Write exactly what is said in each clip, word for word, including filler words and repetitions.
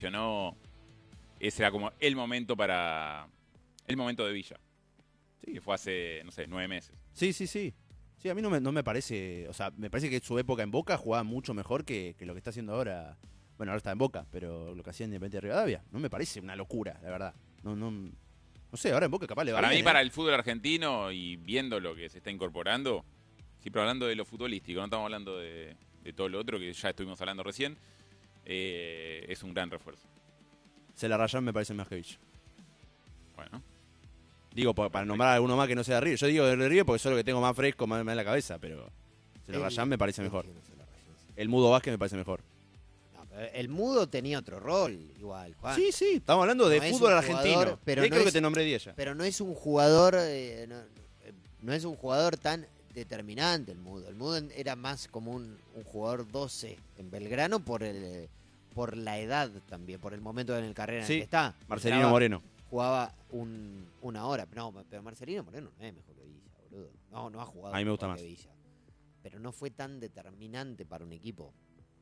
no, ese era como el momento para... El momento de Villa. Sí, que fue hace, no sé, nueve meses. Sí, sí, sí. Sí, a mí no me, no me parece... O sea, me parece que su época en Boca jugaba mucho mejor que, que lo que está haciendo ahora. Bueno, ahora está en Boca, pero lo que hacía en Independiente de Rivadavia. No me parece una locura, la verdad. No, no, no sé, ahora en Boca capaz le va Para bien, mí, ¿eh? para el fútbol argentino y viendo lo que se está incorporando, siempre hablando de lo futbolístico, no estamos hablando de, de todo lo otro que ya estuvimos hablando recién, eh, es un gran refuerzo. Se la rayan me parece más que Villa. Bueno. Digo, pa- para nombrar a alguno más que no sea de River. Yo digo de River porque es lo que tengo más fresco, más, más en la cabeza, pero se la El- rayan me parece el mejor. que no se la rayó, sí. El Mudo Vázquez me parece mejor. No, pero el Mudo tenía otro rol, igual, Juan. Sí, sí, estamos hablando de No es fútbol un argentino. jugador, pero Ahí no creo es- que te nombré diez ya. Pero no es un jugador, eh, no, eh, no es un jugador tan determinante el Mudo. El Mudo era más como un, un jugador doce en Belgrano por el eh, por la edad también, por el momento en el carrera Sí, en el que está. Marcelino Entraba, Moreno. Jugaba un, una hora. No, pero Marcelino Moreno no es mejor que Villa, boludo. No, no ha jugado A mí me gusta mejor más. que Villa. Pero no fue tan determinante para un equipo.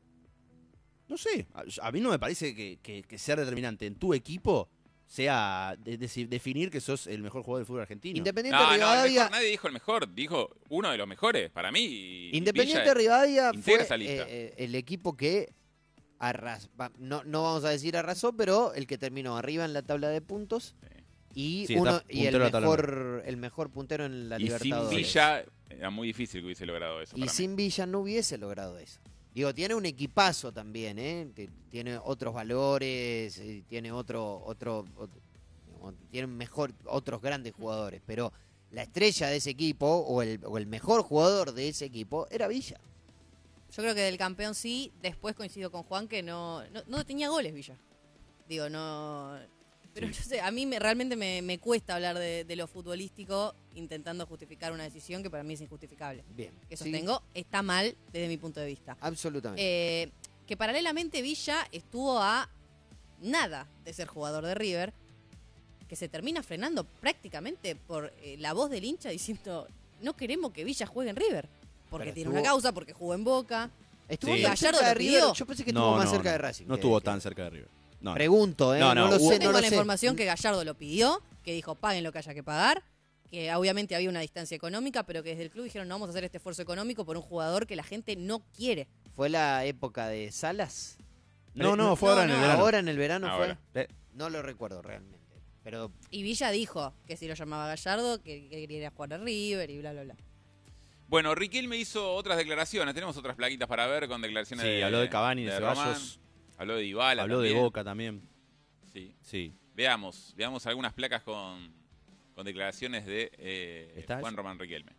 No sé, a, a mí no me parece que, que, que ser determinante en tu equipo sea de- de- definir que sos el mejor jugador del fútbol argentino. Independiente No, no, el Rivadavia, mejor, nadie dijo el mejor, dijo uno de los mejores, para mí. y- Independiente Villa Rivadavia integra fue esa lista. eh, eh, el equipo que arras va- no, no vamos a decir arrasó, pero el que terminó arriba en la tabla de puntos y Sí, está uno y el puntero de la tabla mejor el mejor puntero en la Y sin Libertadores. Villa era muy difícil que hubiese logrado eso. y para mí. sin Villa no hubiese logrado eso. Digo, tiene un equipazo también, ¿eh? T- Tiene otros valores, eh, tiene otro otro, otro- digamos, tiene mejor otros grandes jugadores, pero la estrella de ese equipo o el, o el mejor jugador de ese equipo era Villa. Yo creo que del campeón sí, después coincido con Juan que no, no, no tenía goles Villa. Digo, no... Pero Sí. yo sé, a mí me, realmente me, me cuesta hablar de, de lo futbolístico intentando justificar una decisión que para mí es injustificable. Bien. Que sí, sostengo, está mal desde mi punto de vista. absolutamente. Eh, que paralelamente Villa estuvo a nada de ser jugador de River, que se termina frenando prácticamente por eh, la voz del hincha diciendo no queremos que Villa juegue en River. Porque Pero tiene estuvo- una causa, porque jugó en Boca. Estuvo Sí. tan Gallardo cerca de lo River. pidió. Yo pensé que No, estuvo más no, cerca no. de Racing. No que- estuvo que- tan cerca de River. No, no. Pregunto, ¿eh? No, No, no, lo hubo- sé, Tengo no lo la sé. información que Gallardo lo pidió, que dijo paguen lo que haya que pagar, que obviamente había una distancia económica, pero que desde el club dijeron no vamos a hacer este esfuerzo económico por un jugador que la gente no quiere. ¿Fue la época de Salas? No, no, fue No, ahora en no, el verano. ¿Ahora en el verano Ahora. fue? Eh, No lo recuerdo realmente. Pero Y Villa dijo que si lo llamaba Gallardo, que, que quería ir a jugar a River y bla, bla, bla. Bueno, Riquelme hizo otras declaraciones. Tenemos otras plaquitas para ver con declaraciones Sí, de habló de Cavani, de Román. Ceballos. Habló de Dybala Habló de también. Boca también. Sí. Sí. Veamos, veamos algunas placas con, con declaraciones de eh, ¿Está Juan eso? Román Riquelme.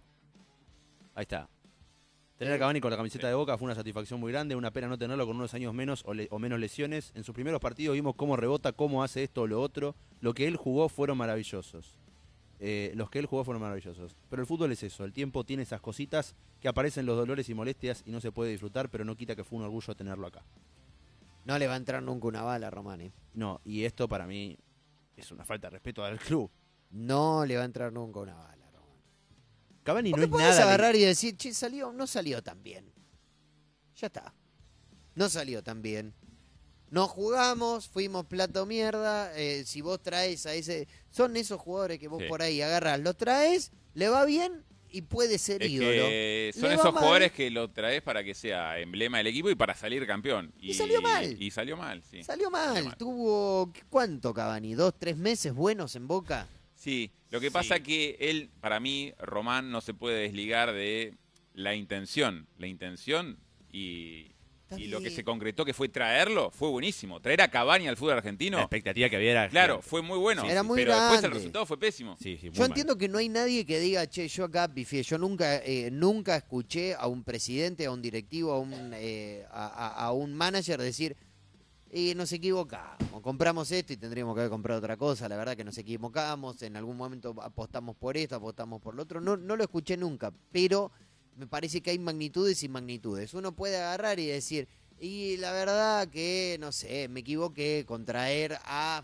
Ahí está. Tener a Cavani con la camiseta de Boca fue una satisfacción muy grande, una pena no tenerlo con unos años menos o, le- o menos lesiones. En sus primeros partidos vimos cómo rebota, cómo hace esto o lo otro. Lo que él jugó fueron maravillosos. Eh, los que él jugó fueron maravillosos. Pero el fútbol es eso, el tiempo tiene esas cositas que aparecen los dolores y molestias y no se puede disfrutar, pero no quita que fue un orgullo tenerlo acá. no le va a entrar nunca una bala a Román, ¿eh? No, y esto para mí es una falta de respeto al club. No le va a entrar nunca una bala a Román. Cavani ¿Por no qué es podés nada. agarrar y decir, che, salió, no salió tan bien? Ya está. No salió tan bien. No jugamos, fuimos plato mierda. eh, si vos traes a ese... Son esos jugadores que vos Sí. por ahí agarrás, los traes, le va bien y puede ser Es ídolo. que son Le va esos mal. jugadores que lo traes para que sea emblema del equipo y para salir campeón. Y salió mal. Y salió mal, sí. Salió mal. Salió mal. Tuvo, ¿cuánto Cavani? ¿Dos, tres meses buenos en Boca? Sí, lo que Sí. pasa que él, para mí, Román no se puede desligar de la intención. La intención y, Está y lo que bien. se concretó que fue traerlo, fue buenísimo. Traer a Cavani al fútbol argentino, La expectativa que había era claro, gigante. fue muy bueno. Era muy pero después el grande. resultado fue pésimo. Sí, sí, muy Yo mal. entiendo que no hay nadie que diga, che, yo acá pifié. Yo nunca eh, nunca escuché a un presidente, a un directivo, a un, eh, a, a- a un manager decir, y nos equivocamos, compramos esto y tendríamos que haber comprado otra cosa. La verdad que nos equivocamos, en algún momento apostamos por esto, apostamos por lo otro. No, no lo escuché nunca, pero me parece que hay magnitudes y magnitudes. Uno puede agarrar y decir, y la verdad que, no sé, me equivoqué con traer a...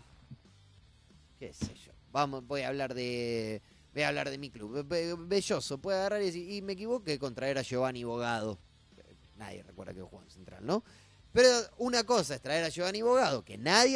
qué sé yo. Vamos, voy a hablar de... Voy a hablar de mi club. Be- Belloso, puede agarrar y decir, y me equivoqué con traer a Giovanni Bogado. Nadie recuerda que jugó en Central, ¿no? Pero una cosa es traer a Giovanni Bogado, que nadie